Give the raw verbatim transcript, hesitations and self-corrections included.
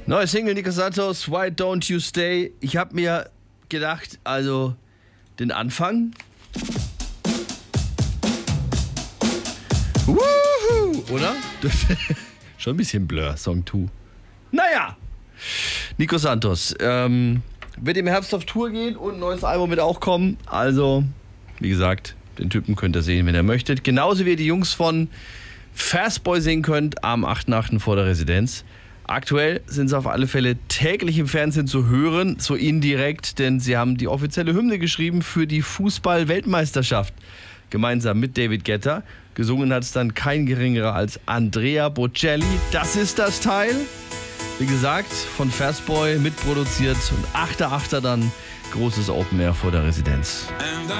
Neue Single Nico Santos, Why Don't You Stay. Ich habe mir gedacht, also den Anfang. Wuhu, oder? Schon ein bisschen Blur, Song zwei. Naja, Nico Santos ähm, wird im Herbst auf Tour gehen und ein neues Album wird auch kommen. Also, wie gesagt, den Typen könnt ihr sehen, wenn ihr möchtet. Genauso wie ihr die Jungs von Fastboy sehen könnt am achten achten vor der Residenz. Aktuell sind sie auf alle Fälle täglich im Fernsehen zu hören, so indirekt, denn sie haben die offizielle Hymne geschrieben für die Fußball-Weltmeisterschaft. Gemeinsam mit David Guetta. Gesungen hat es dann kein geringerer als Andrea Bocelli. Das ist das Teil. Wie gesagt, von Fastboy mitproduziert und achter achter dann großes Open Air vor der Residenz.